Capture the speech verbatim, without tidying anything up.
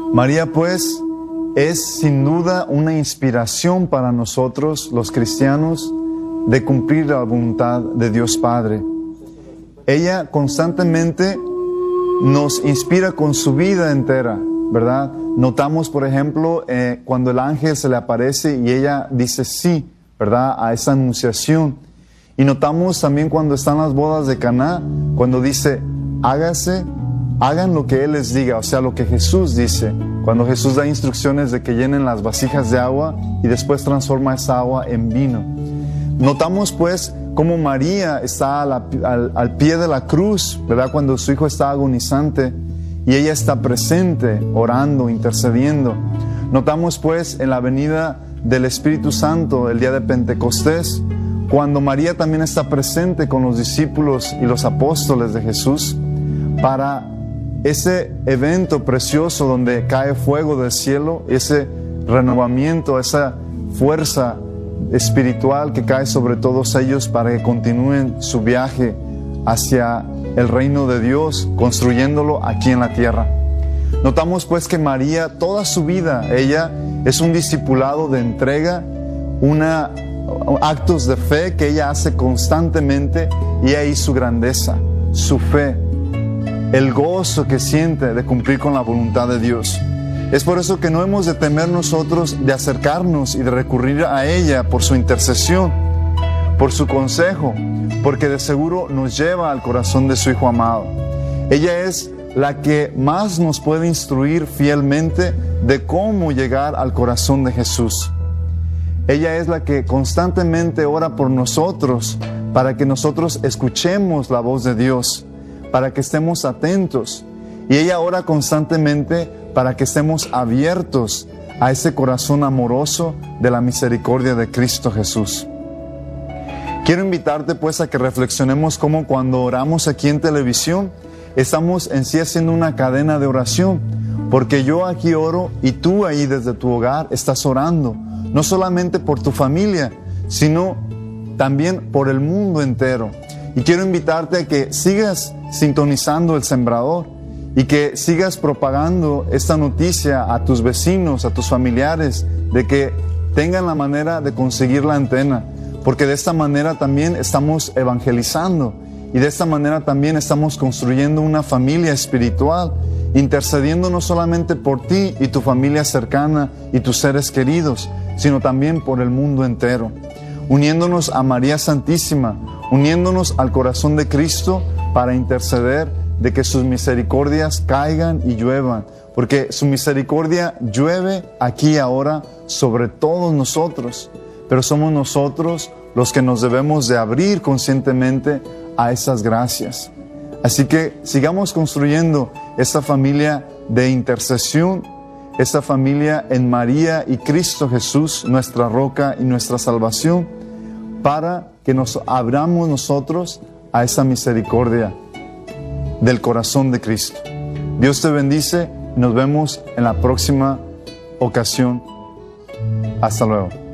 María, pues, es sin duda una inspiración para nosotros, los cristianos, de cumplir la voluntad de Dios Padre. Ella constantemente nos inspira con su vida entera, ¿verdad? Notamos, por ejemplo, eh, cuando el ángel se le aparece y ella dice sí, ¿verdad?, a esa anunciación. Y notamos también cuando están las bodas de Caná, cuando dice, hágase, hagan lo que Él les diga, o sea, lo que Jesús dice. Cuando Jesús da instrucciones de que llenen las vasijas de agua y después transforma esa agua en vino. Notamos, pues, cómo María está a la, al, al pie de la cruz, ¿verdad?, cuando su hijo está agonizante y ella está presente, orando, intercediendo. Notamos, pues, en la venida del Espíritu Santo, el día de Pentecostés, cuando María también está presente con los discípulos y los apóstoles de Jesús, para ese evento precioso donde cae fuego del cielo, ese renovamiento, esa fuerza espiritual que cae sobre todos ellos para que continúen su viaje hacia el reino de Dios, construyéndolo aquí en la tierra. Notamos pues que María, toda su vida, ella es un discipulado de entrega, una, actos de fe que ella hace constantemente, y ahí su grandeza, su fe, el gozo que siente de cumplir con la voluntad de Dios. Es por eso que no hemos de temer nosotros de acercarnos y de recurrir a ella por su intercesión, por su consejo, porque de seguro nos lleva al corazón de su Hijo amado. Ella es la que más nos puede instruir fielmente de cómo llegar al corazón de Jesús. Ella es la que constantemente ora por nosotros para que nosotros escuchemos la voz de Dios, para que estemos atentos. Y ella ora constantemente para que estemos abiertos a ese corazón amoroso de la misericordia de Cristo Jesús. Quiero invitarte pues a que reflexionemos cómo cuando oramos aquí en televisión, estamos en sí haciendo una cadena de oración, porque yo aquí oro y tú ahí desde tu hogar estás orando, no solamente por tu familia, sino también por el mundo entero. Y quiero invitarte a que sigas sintonizando El Sembrador y que sigas propagando esta noticia a tus vecinos, a tus familiares, de que tengan la manera de conseguir la antena, porque de esta manera también estamos evangelizando y de esta manera también estamos construyendo una familia espiritual, intercediendo no solamente por ti y tu familia cercana y tus seres queridos, sino también por el mundo entero, uniéndonos a María Santísima, uniéndonos al corazón de Cristo para interceder de que sus misericordias caigan y lluevan, porque su misericordia llueve aquí ahora sobre todos nosotros, pero somos nosotros los que nos debemos de abrir conscientemente a esas gracias. Así que sigamos construyendo esta familia de intercesión, esta familia en María y Cristo Jesús, nuestra roca y nuestra salvación, para que nos abramos nosotros a esa misericordia del corazón de Cristo. Dios te bendice y nos vemos en la próxima ocasión. Hasta luego.